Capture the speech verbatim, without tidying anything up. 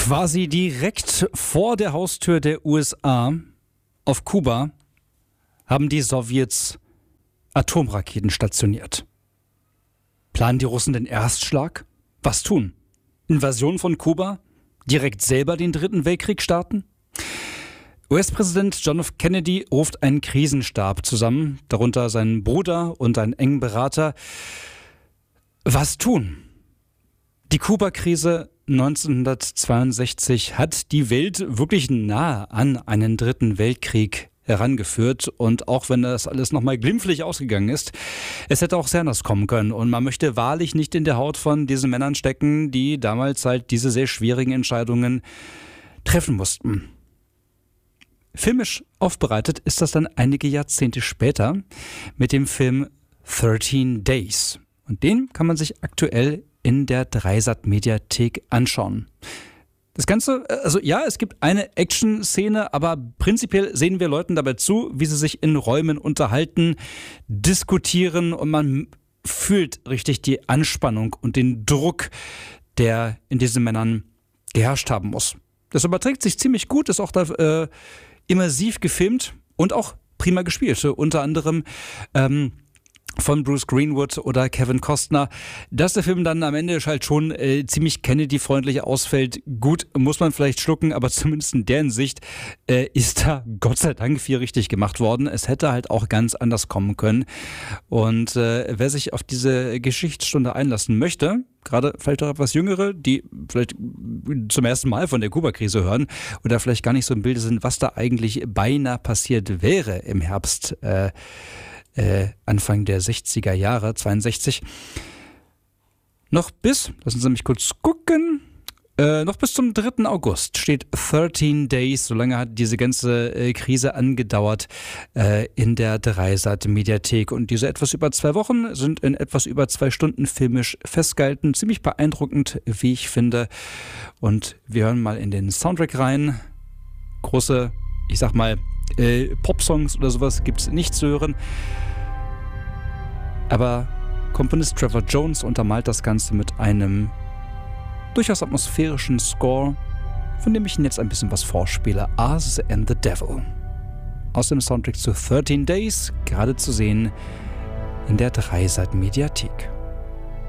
Quasi direkt vor der Haustür der U S A, auf Kuba, haben die Sowjets Atomraketen stationiert. Planen die Russen den Erstschlag? Was tun? Invasion von Kuba? Direkt selber den Dritten Weltkrieg starten? U S-Präsident John F. Kennedy ruft einen Krisenstab zusammen, darunter seinen Bruder und einen engen Berater. Was tun? Die Kuba-Krise neunzehnhundertzweiundsechzig hat die Welt wirklich nahe an einen Dritten Weltkrieg herangeführt. Und auch wenn das alles nochmal glimpflich ausgegangen ist, es hätte auch sehr anders kommen können. Und man möchte wahrlich nicht in der Haut von diesen Männern stecken, die damals halt diese sehr schwierigen Entscheidungen treffen mussten. Filmisch aufbereitet ist das dann einige Jahrzehnte später mit dem Film thirteen Days. Und den kann man sich aktuell in der Dreisat-Mediathek anschauen. Das Ganze, also ja, es gibt eine Action-Szene, aber prinzipiell sehen wir Leuten dabei zu, wie sie sich in Räumen unterhalten, diskutieren und man fühlt richtig die Anspannung und den Druck, der in diesen Männern geherrscht haben muss. Das überträgt sich ziemlich gut, ist auch da äh, immersiv gefilmt und auch prima gespielt. Unter anderem ähm, von Bruce Greenwood oder Kevin Costner. Dass der Film dann am Ende halt schon äh, ziemlich Kennedy-freundlich ausfällt, gut, muss man vielleicht schlucken, aber zumindest in der Hinsicht äh, ist da Gott sei Dank viel richtig gemacht worden. Es hätte halt auch ganz anders kommen können. Und äh, wer sich auf diese Geschichtsstunde einlassen möchte, gerade vielleicht auch etwas Jüngere, die vielleicht zum ersten Mal von der Kuba-Krise hören oder vielleicht gar nicht so im Bilde sind, was da eigentlich beinahe passiert wäre im Herbst äh, Äh, Anfang der sechziger Jahre, zweiundsechzig. Noch bis, lassen Sie mich kurz gucken, äh, noch bis zum dritten August steht thirteen Days, so lange hat diese ganze äh, Krise angedauert, äh, in der Dreisat-Mediathek. Und diese etwas über zwei Wochen sind in etwas über zwei Stunden filmisch festgehalten. Ziemlich beeindruckend, wie ich finde. Und wir hören mal in den Soundtrack rein. Große, ich sag mal, Äh, Popsongs oder sowas gibt es nicht zu hören. Aber Komponist Trevor Jones untermalt das Ganze mit einem durchaus atmosphärischen Score, von dem ich Ihnen jetzt ein bisschen was vorspiele. Us and the Devil. Aus dem Soundtrack zu thirteen Days, gerade zu sehen in der Dreisat-Mediathek.